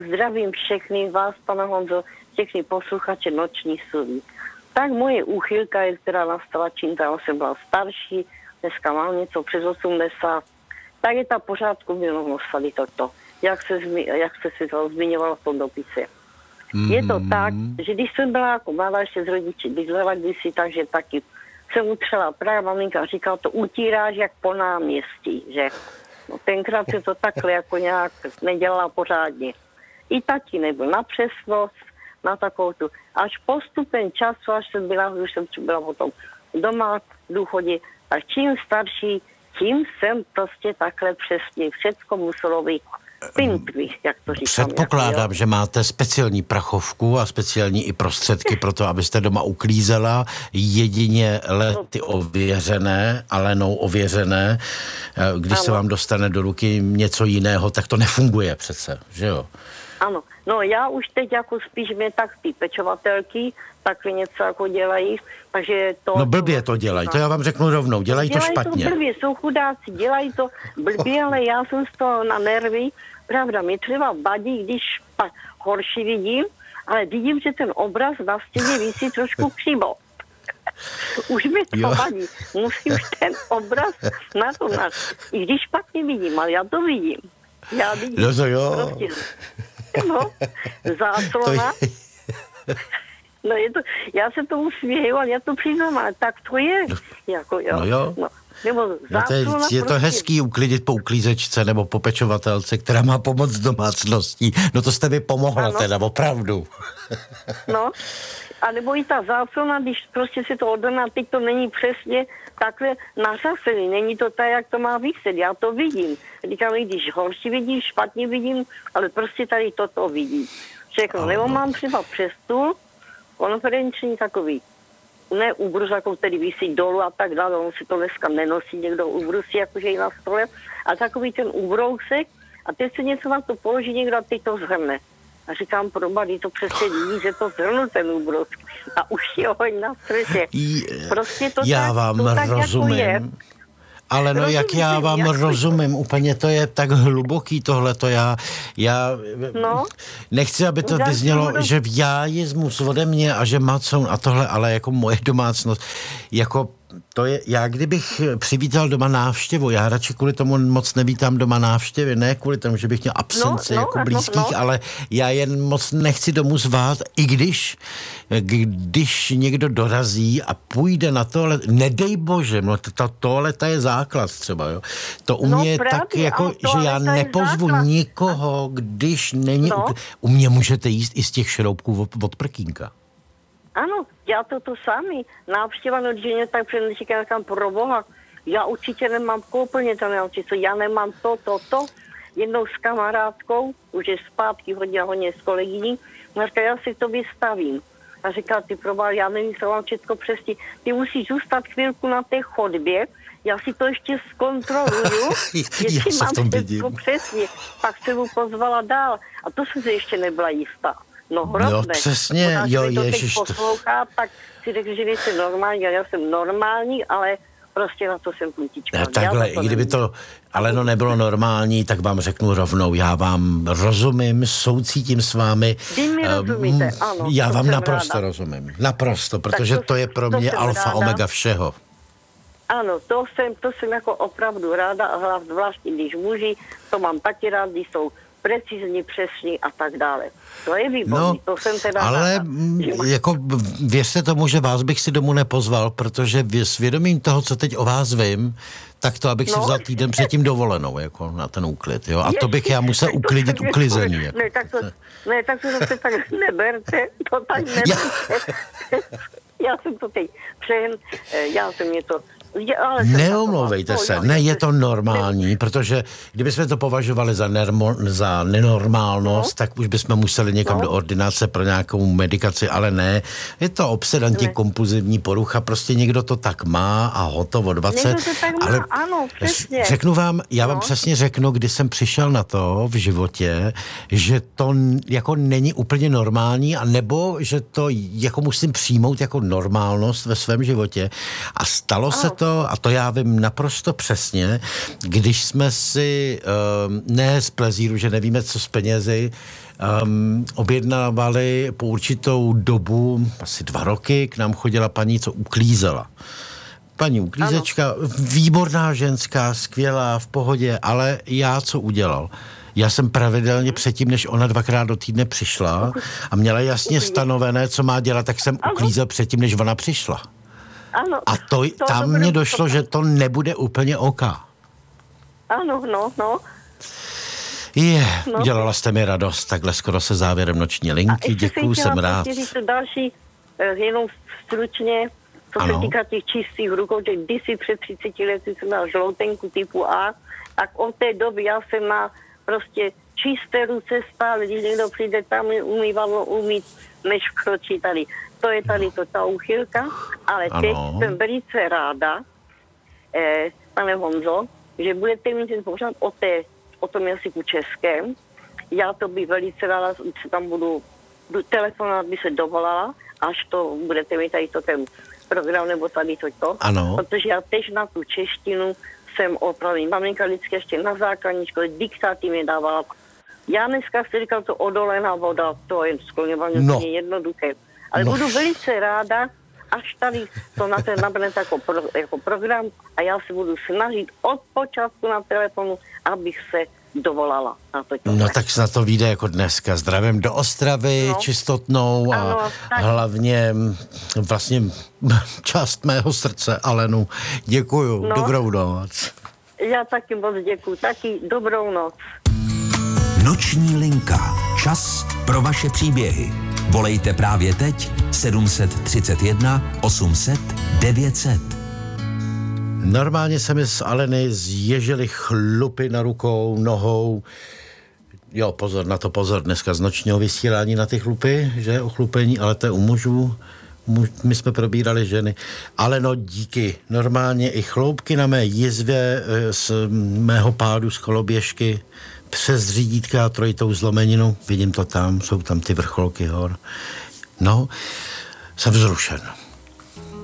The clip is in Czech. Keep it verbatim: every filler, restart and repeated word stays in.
Zdravím všechny vás, pana Honzo, všechny posluchače Noční sudy. Tak moje úchylka je, která nastala čím dál jsem byla starší, dneska mám něco přes osmdesát, tak je ta pořádku milovnost tady toto, jak se, zmi, jak se si to zmiňovalo v tom dopise. Mm. Je to tak, že když jsem byla jako mladá ještě z rodiči bydlela kdysi, takže taky jsem utřela právě maminka říkala, to utíráš jak po náměstí, že no, tenkrát se to takhle jako nějak nedělala pořádně. I taky nebyl na přesnost, na takovou tu. Až postupem času, až jsem byla, už jsem byla potom doma v důchodě, tak čím starší, tím jsem prostě takhle přesně. Všecko muselo být pinkvý, jak to říkám. Předpokládám, jako, že máte speciální prachovku a speciální i prostředky pro to, abyste doma uklízela jedině lety ověřené, alenou ověřené. Když ano. se vám dostane do ruky něco jiného, tak to nefunguje přece, že jo? Ano, no já už teď jako spíš mě tak ty pečovatelky takhle něco jako dělají, takže to... No blbě to dělají, to já vám řeknu rovnou, dělají, dělají to špatně. Dělají to blbě, jsou chudáci, dělají to blbě, ale já jsem z toho na nervy, pravda, mi třeba vadí, když pak horší vidím, ale vidím, že ten obraz na stěně visí trošku křivo. Už mi to jo. vadí, musím ten obraz na to nás, i když špatně vidím, ale já to vidím. Já vidím. No to jo. Prostě, no, záclona. Je... No je to, já se tomu směju, ale já to přiznám, ale tak to je. Jako, jo. No jo. No. Nebo no to je, je to prostě... hezký uklidit po uklízečce nebo po pečovatelce, která má pomoc domácností. No to jste mi pomohla ano. teda, opravdu. No, a nebo i ta záclona, když prostě si to oddaná, teď to není přesně takhle nařasený, není to tak, jak to má vyset, já to vidím. Říkám, když horší vidím, špatně vidím, ale prostě tady toto vidím. Všechno, nebo mám třeba přes stůl, konferenční takový, ne ubrus, jako který visí dolů a tak dále, on si to dneska nenosí, někdo ubrusí, jakože i na stole, a takový ten ubrousek, a teď se něco na to položí někdo a teď to zhrne. A říkám, probadí, to přesně vidí, že to zhrnul ten úbrus. A už je hoň na střeše. Prostě to já tak, vám to tak rozumím. Jako je. Ale no, jak já vám jak rozumím, úplně to je tak hluboký tohleto, já, já no, nechci, aby to vyznělo, že v jájismus ode mě a že Macon a tohle, ale jako moje domácnost, jako to je, já kdybych přivítal doma návštěvu, já radši kvůli tomu moc nevítám doma návštěvy, ne kvůli tomu, že bych měl absenci no, no, jako blízkých, no, no. ale já jen moc nechci domů zvát, i když, když někdo dorazí a půjde na toalet, nedej bože, no ta toaleta je základ třeba, jo. To u mě no, je tak jako, že já nepozvu nikoho, když není, no. u, u mě můžete jíst i z těch šroubků od, od prkínka. Ano, já to to sami. Návštěva no, že tak přednečíká kam pro boha. Já určitě nemám koupelně to naučit, já nemám to, to, to. Jednou s kamarádkou, už je zpátky, hodně, hodně s kolegyní, a říká, já si to vystavím. A říká, ty probál, já nevím, co mám všechno přesně. Ty musíš zůstat chvilku na té chodbě, já si to ještě zkontroluju, jestli mám všechno přesně. Pak se mu pozvala dál. A to jsem se ještě nebyla jistá. No hrozné. Jo, přesně, Možná, jo, to ježiš. teď poslouchá, tak si řekl, že nejsem normální, já jsem normální, ale prostě na to jsem puntička. No, takhle, i kdyby to Aleno nebylo normální, tak vám řeknu rovnou, já vám rozumím, soucítím s vámi. Vy mi rozumíte, ano. Já vám naprosto ráda. rozumím, naprosto, protože to, to je pro mě alfa ráda. omega všeho. Ano, to jsem, to jsem jako opravdu ráda, a vlastně když muži, to mám taky rád, když jsou precizní, přesní a tak dále. To je výborný, no, to jsem teda ale ráda. Jako věřte tomu, že vás bych si domů nepozval, protože svědomím toho, co teď o vás vím, tak to, abych no. si vzal týden předtím dovolenou, jako na ten úklid, jo. A to bych já musel je, uklidit to uklizený. Jako. Ne, tak to, ne, tak to zase tak neberte, to tak neberte. Já, já jsem to teď přehm, já jsem mě to neomlouvejte se, ne, je to normální, protože kdybychom to považovali za, nermo, za nenormálnost, no. tak už bychom museli někam no. do ordinace pro nějakou medikaci, ale ne, je to obsedantně kompulzivní porucha, prostě někdo to tak má a hotovo dvacet. Někdo to tak má, ale ano, přesně. Řeknu vám, já vám no. přesně řeknu, kdy jsem přišel na to v životě, že to jako není úplně normální, a nebo že to jako musím přijmout jako normálnost ve svém životě, a stalo ano. se to to, a to já vím naprosto přesně, když jsme si, um, ne z plezíru, že nevíme, co s penězi, um, objednávali po určitou dobu, asi dva roky, k nám chodila paní, co uklízela. Paní uklízečka, ano. Výborná ženská, skvělá, v pohodě, ale já co udělal? Já jsem pravidelně předtím, než ona dvakrát do týdne přišla a měla jasně stanovené, co má dělat, tak jsem uklízel předtím, než ona přišla. Ano. A to, to tam mně došlo, že to nebude úplně oka. Ano, no, no. Je, no. Udělala jste mi radost, takhle skoro se závěrem noční linky, děkuju, jsem rád. A ještě další, jenom stručně, co ano. se týká těch čistých rukou, že kdysi před třiceti lety jsem měla žloutenku typu A, tak od té doby já jsem na prostě čisté ruce stále, když někdo přijde tam, umývalo umít, než vkročí tady. To je tady to ta úchylka, ale ano. teď jsem velice ráda, eh, pane Honzo, že budete mít ten pořád o, té, o tom jazyku českém. Já to bych velice ráda, se tam budu, budu telefonovat, by se dovolala, až to budete mít tady to ten program, nebo tady to to. Ano. Protože já teď na tu češtinu jsem opravdu, maminka vždycky ještě na základní škole, diktáty mi dávala. Já dneska jste říkal, to odolená voda, to je skloňování no. jednoduché. Ale no. budu velice ráda, až tady to na ten nabrne jako, pro, jako program a já se budu snažit od počátku na telefonu, abych se dovolala na to. No tak se na to vyjde jako dneska. Zdravím do Ostravy, no. čistotnou a ano, hlavně vlastně část mého srdce, Alenu. Děkuju, no. Dobrou noc. Já taky moc děkuju, taky dobrou noc. Noční linka. Čas pro vaše příběhy. Volejte právě teď sedm set třicet jedna osm set devět set. Normálně se mi z Aleny zježily chlupy na rukou, nohou. Jo, pozor, na to pozor, dneska z nočního vysílání na ty chlupy, že, ochlupení, ale to je u mužů. My jsme probírali ženy. Ale no díky, normálně i chloupky na mé jizvě z mého pádu z koloběžky přes řídítka a trojitou zlomeninu. Vidím to tam, jsou tam ty vrcholky hor. No, jsem vzrušen.